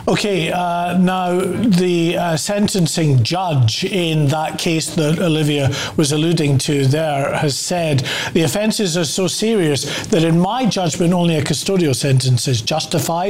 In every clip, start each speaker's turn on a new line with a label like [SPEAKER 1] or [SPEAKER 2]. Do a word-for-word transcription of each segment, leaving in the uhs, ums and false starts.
[SPEAKER 1] Okay, uh, now the uh, sentencing judge in that case that Olivia was alluding to there has said the offences are so serious that in my judgment only a custodial sentence is justified.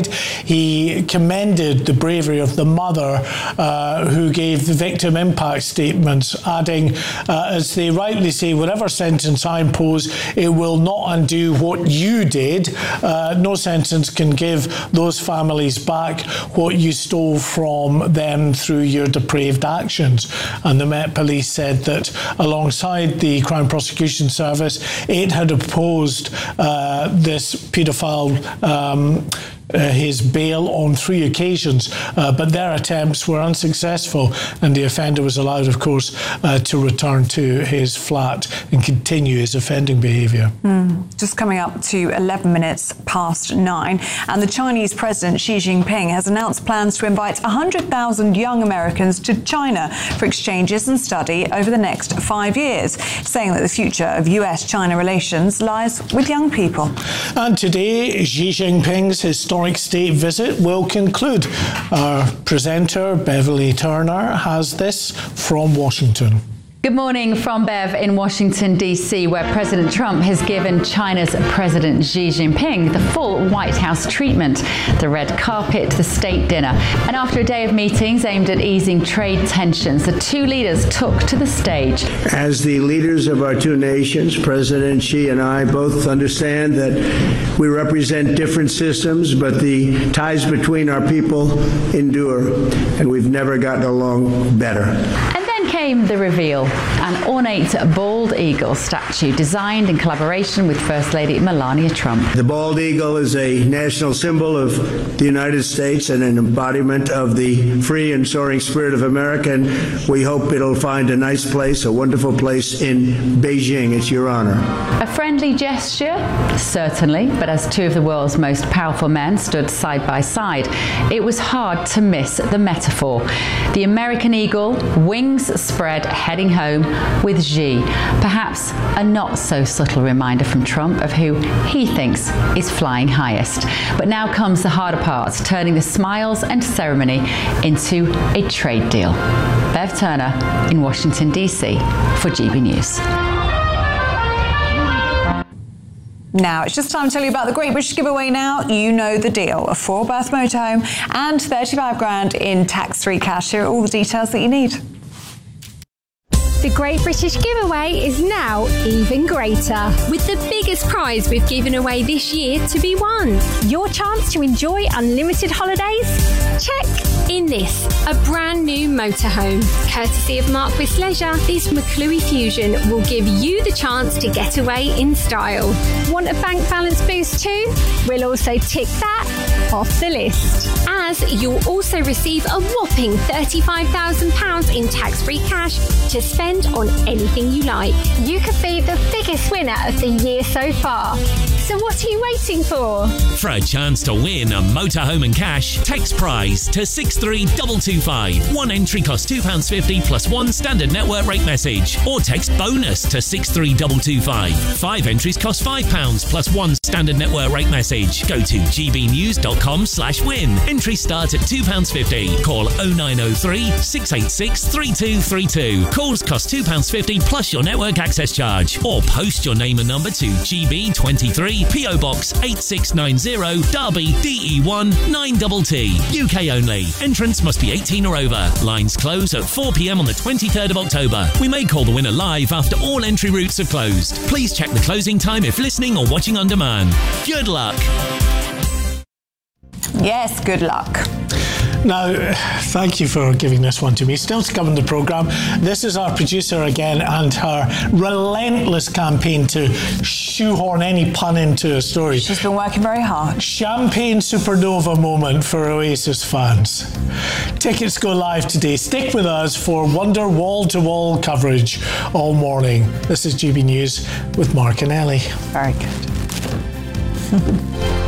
[SPEAKER 1] He commended the bravery of the mother uh, who gave the victim impact statements, adding, uh, as they rightly say, whatever sentence I impose, it will not undo what you did. Uh, no sentence can give those families back what you stole from them through your depraved actions. And the Met Police said that alongside the Crown Prosecution Service, it had opposed uh, this paedophile um, Uh, his bail on three occasions, uh, but their attempts were unsuccessful, and the offender was allowed, of course, uh, to return to his flat and continue his offending behaviour.
[SPEAKER 2] Mm. Just coming up to eleven minutes past nine, and the Chinese President Xi Jinping has announced plans to invite one hundred thousand young Americans to China for exchanges and study over the next five years, saying that the future of U S China relations lies with young people.
[SPEAKER 1] And today, Xi Jinping's historic state visit will conclude. Our presenter, Beverly Turner, has this from Washington.
[SPEAKER 3] Good morning from Bev in Washington, D C, where President Trump has given China's President Xi Jinping the full White House treatment, the red carpet, the state dinner. And after a day of meetings aimed at easing trade tensions, the two leaders took to the stage.
[SPEAKER 4] As the leaders of our two nations, President Xi and I both understand that we represent different systems, but the ties between our people endure, and we've never gotten along better.
[SPEAKER 3] And then came the reveal, an ornate bald eagle statue designed in collaboration with First Lady Melania Trump.
[SPEAKER 4] The bald eagle is a national symbol of the United States and an embodiment of the free and soaring spirit of America, and we hope it'll find a nice place, a wonderful place in Beijing. It's your honor.
[SPEAKER 3] A friendly gesture? Certainly, but as two of the world's most powerful men stood side by side, it was hard to miss the metaphor. The American eagle, wings spread, heading home with Xi. Perhaps a not so subtle reminder from Trump of who he thinks is flying highest. But now comes the harder part, turning the smiles and ceremony into a trade deal. Bev Turner in Washington, D C for G B News.
[SPEAKER 2] Now, it's just time to tell you about the Great British Giveaway now. You know the deal. A four-berth motorhome and thirty-five grand in tax-free cash. Here are all the details that you need.
[SPEAKER 5] The Great British Giveaway is now even greater, with the biggest prize we've given away this year to be won. Your chance to enjoy unlimited holidays? Check. In this, a brand new motorhome. Courtesy of Marquis Leisure, this McClue Fusion will give you the chance to get away in style. Want a bank balance boost too? We'll also tick that off the list. As you'll also receive a whopping thirty-five thousand pounds in tax-free cash to spend on anything you like. You could be the biggest winner of the year so far. So what are you waiting for?
[SPEAKER 6] For a chance to win a motorhome and cash, text prize to six three two two five. One entry costs two pounds fifty plus one standard network rate message. Or text bonus to six three two two five. Five entries cost five pounds plus one standard network rate message. Go to gbnews.com slash win. Entries start at two pounds fifty. Call oh nine oh three, six eight six, three two three two. Calls cost two pounds fifty plus your network access charge. Or post your name and number to G B twenty-three, P O Box eight six nine zero, Derby, D E one nine T T. U K only. Entrance must be eighteen or over. Lines close at four p.m. on the twenty-third of October. We may call the winner live after all entry routes are closed. Please check the closing time if listening or watching on demand. Good luck.
[SPEAKER 2] Yes, good luck.
[SPEAKER 1] Now, thank you for giving this one to me. Still to come in the programme, this is our producer again and her relentless campaign to shoehorn any pun into a story.
[SPEAKER 2] She's been working very hard.
[SPEAKER 1] Champagne supernova moment for Oasis fans. Tickets go live today. Stick with us for Wonder wall-to-wall coverage all morning. This is G B News with Mark and Ellie.
[SPEAKER 2] Very good.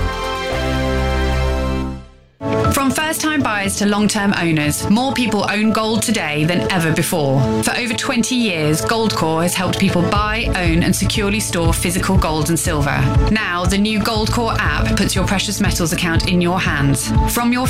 [SPEAKER 7] From first-time buyers to long-term owners, more people own gold today than ever before. For over twenty years, Goldcore has helped people buy, own and securely store physical gold and silver. Now, the new Goldcore app puts your precious metals account in your hands. From your